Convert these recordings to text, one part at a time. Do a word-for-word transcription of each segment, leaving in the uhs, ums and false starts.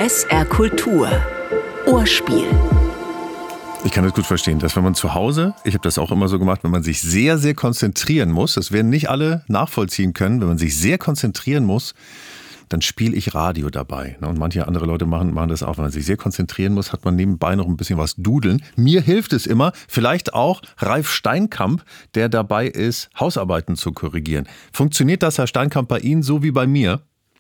S R Kultur. Ohrspiel. Ich kann das gut verstehen, dass wenn man zu Hause, ich habe das auch immer so gemacht, wenn man sich sehr, sehr konzentrieren muss, das werden nicht alle nachvollziehen können, wenn man sich sehr konzentrieren muss, dann spiele ich Radio dabei. Und manche andere Leute machen, machen das auch. Wenn man sich sehr konzentrieren muss, hat man nebenbei noch ein bisschen was dudeln. Mir hilft es immer, vielleicht auch Ralf Steinkamp, der dabei ist, Hausarbeiten zu korrigieren. Funktioniert das, Herr Steinkamp, bei Ihnen so wie bei mir?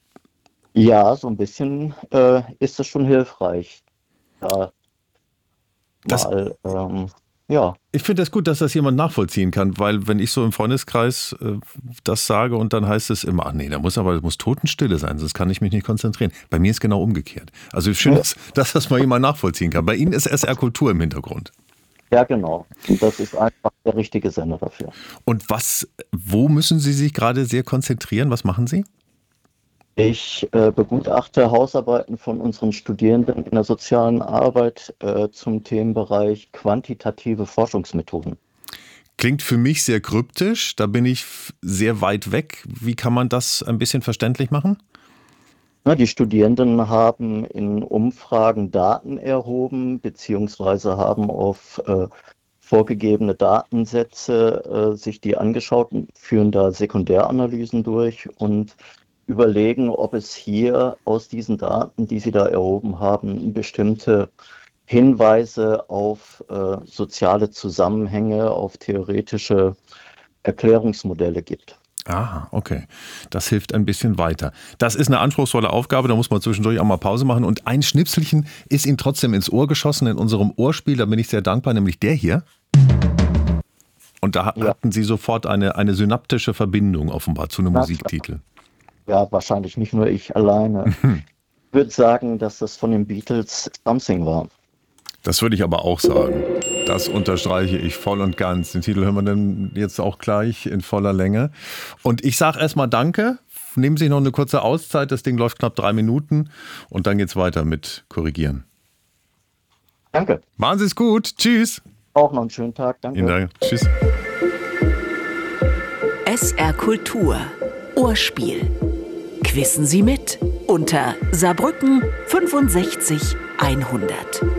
Ja, so ein bisschen äh, ist das schon hilfreich. Da Das- mal, ähm, ja, Ich finde es gut, dass das jemand nachvollziehen kann, weil wenn ich so im Freundeskreis äh, das sage und dann heißt es immer, ach nee, da muss aber, das muss Totenstille sein, sonst kann ich mich nicht konzentrieren. Bei mir ist genau umgekehrt. Also schön, Ja. dass, dass das mal jemand nachvollziehen kann. Bei Ihnen ist S R Kultur im Hintergrund. ja genau. Und das ist einfach der richtige Sender dafür. Und was, wo müssen Sie sich gerade sehr konzentrieren? Was machen Sie? Ich äh, begutachte Hausarbeiten von unseren Studierenden in der sozialen Arbeit äh, zum Themenbereich quantitative Forschungsmethoden. Klingt für mich sehr kryptisch, da bin ich f- sehr weit weg. Wie kann man das ein bisschen verständlich machen? Na, die Studierenden haben in Umfragen Daten erhoben, beziehungsweise haben auf äh, vorgegebene Datensätze äh, sich die angeschaut und führen da Sekundäranalysen durch und überlegen, ob es hier aus diesen Daten, die sie da erhoben haben, bestimmte Hinweise auf äh, soziale Zusammenhänge, auf theoretische Erklärungsmodelle gibt. Ah, okay. Das hilft ein bisschen weiter. Das ist eine anspruchsvolle Aufgabe, da muss man zwischendurch auch mal Pause machen. Und ein Schnipselchen ist Ihnen trotzdem ins Ohr geschossen in unserem Ohrspiel, da bin ich sehr dankbar, nämlich der hier. Und da ha- Ja. hatten Sie sofort eine, eine synaptische Verbindung offenbar zu einem Na, Musiktitel. Ja, wahrscheinlich nicht nur ich alleine. Ich würde sagen, dass das von den Beatles Something war. Das würde ich aber auch sagen. Das unterstreiche ich voll und ganz. Den Titel hören wir dann jetzt auch gleich in voller Länge. Und ich sage erstmal Danke. Nehmen Sie sich noch eine kurze Auszeit. Das Ding läuft knapp drei Minuten. Und dann geht's weiter mit Korrigieren. Danke. Machen Sie es gut. Tschüss. Auch noch einen schönen Tag. Danke. Vielen Dank. Tschüss. S R Kultur. Ohrspiel. Quissen Sie mit unter Saarbrücken fünfundsechzig hundert.